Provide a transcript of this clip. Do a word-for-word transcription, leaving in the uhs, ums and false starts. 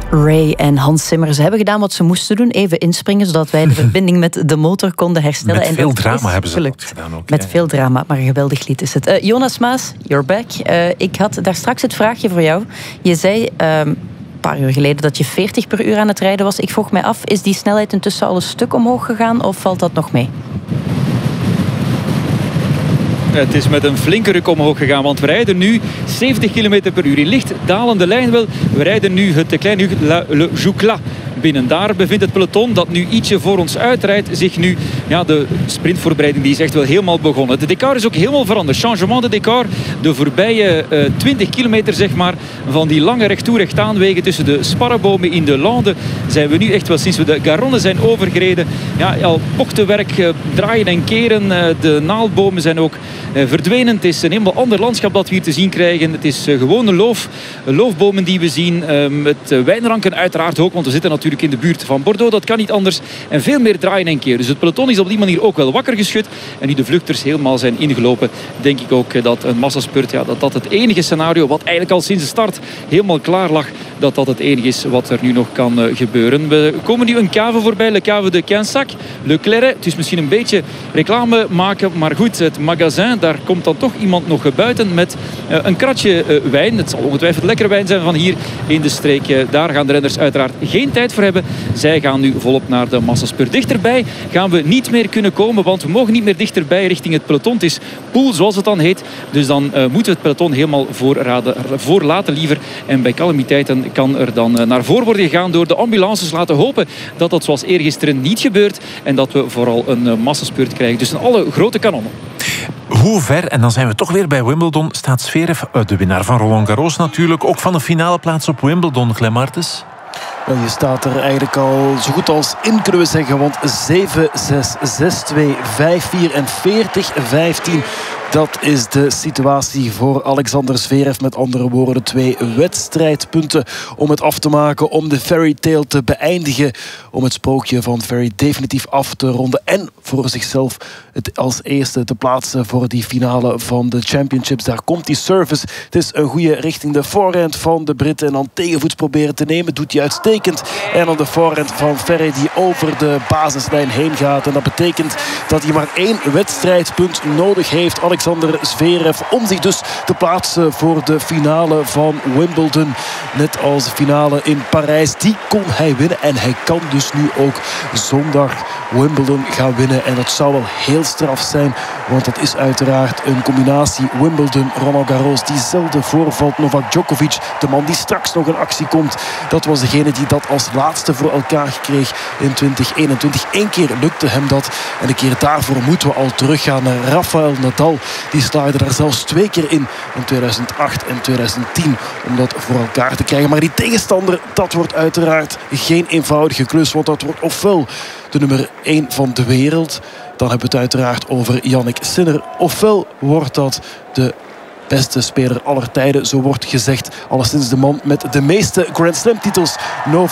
Ray en Hans Zimmer, ze hebben gedaan wat ze moesten doen. Even inspringen, zodat wij de verbinding met de motor konden herstellen. Met en veel dat drama hebben ze gelukt. dat gedaan ook. Met ja. veel drama, maar een geweldig lied is het. Uh, Jonas Maas, you're back. Uh, ik had daar straks het vraagje voor jou. Je zei uh, een paar uur geleden dat je veertig per uur aan het rijden was. Ik vroeg mij af, is die snelheid intussen al een stuk omhoog gegaan of valt dat nog mee? Het is met een flinke ruk omhoog gegaan, want we rijden nu zeventig kilometer per uur. In licht dalende lijn wel. We rijden nu het kleine La, Le Joucla binnen. Daar bevindt het peloton dat nu ietsje voor ons uitrijdt zich nu... Ja, de sprintvoorbereiding die is echt wel helemaal begonnen. De decor is ook helemaal veranderd. Changement de decor. De voorbije uh, twintig kilometer zeg maar, van die lange recht toe recht aanwegen tussen de sparrenbomen in de Lande zijn we nu echt wel sinds we de Garonne zijn overgereden. Ja, al bochtenwerk, uh, draaien en keren. Uh, de naaldbomen zijn ook uh, verdwenen. Het is een helemaal ander landschap dat we hier te zien krijgen. Het is uh, gewone loof, uh, loofbomen die we zien. Uh, met uh, wijnranken uiteraard ook, want we zitten natuurlijk in de buurt van Bordeaux. Dat kan niet anders. En veel meer draaien en keren. Dus het peloton is op die manier ook wel wakker geschud. En nu de vluchters helemaal zijn ingelopen, denk ik ook dat een massaspurt, ja, dat dat het enige scenario, wat eigenlijk al sinds de start helemaal klaar lag, dat dat het enige is wat er nu nog kan uh, gebeuren. We komen nu een cave voorbij, Le Cave de Quinsac, Le Clairet. Het is misschien een beetje reclame maken, maar goed, het magazijn, daar komt dan toch iemand nog buiten met uh, een kratje uh, wijn. Het zal ongetwijfeld lekker wijn zijn van hier in de streek. Uh, daar gaan de renners uiteraard geen tijd voor hebben. Zij gaan nu volop naar de massaspurt. Dichterbij gaan we niet meer kunnen komen, want we mogen niet meer dichterbij richting het peloton. Het is pool, zoals het dan heet. Dus dan uh, moeten we het peloton helemaal voorraden, voorlaten liever. En bij calamiteiten kan er dan uh, naar voren worden gegaan door de ambulances. Laten hopen dat dat zoals eergisteren niet gebeurt en dat we vooral een uh, massaspurt krijgen. Dus een alle grote kanonnen. Hoe ver, en dan zijn we toch weer bij Wimbledon, staat Zverev, de winnaar van Roland Garros natuurlijk, ook van de finale plaats op Wimbledon, Glenn Martens? Je staat er eigenlijk al zo goed als in, kunnen we zeggen. Want zeven zes, zes twee, vijf vier en veertig vijftien. Dat is de situatie voor Alexander Zverev. Met andere woorden, twee wedstrijdpunten om het af te maken. Om de fairy tale te beëindigen. Om het sprookje van Ferry definitief af te ronden. En voor zichzelf het als eerste te plaatsen voor die finale van de Championships. Daar komt die service. Het is een goede richting de voorhand van de Britten. En dan tegenvoets proberen te nemen. Doet hij uitstekend. En dan de voorhand van Ferry die over de basislijn heen gaat. En dat betekent dat hij maar één wedstrijdpunt nodig heeft. Alexander Zverev om zich dus te plaatsen voor de finale van Wimbledon. Net als de finale in Parijs. Die kon hij winnen. En hij kan dus nu ook zondag Wimbledon gaan winnen. En dat zou wel heel straf zijn. Want dat is uiteraard een combinatie Wimbledon, Roland Garros. Diezelfde voorvalt Novak Djokovic. De man die straks nog in actie komt. Dat was degene die dat als laatste voor elkaar kreeg in twintig eenentwintig. Eén keer lukte hem dat. En een keer daarvoor moeten we al teruggaan naar Rafael Nadal. Die slaagde daar zelfs twee keer in. In tweeduizend acht en tweeduizend tien. Om dat voor elkaar te krijgen. Maar die tegenstander, dat wordt uiteraard geen eenvoudige klus. Want dat wordt ofwel de nummer één van de wereld. Dan hebben we het uiteraard over Jannik Sinner. Ofwel wordt dat de beste speler aller tijden. Zo wordt gezegd. Alleszins de man met de meeste Grand Slam titels. Novak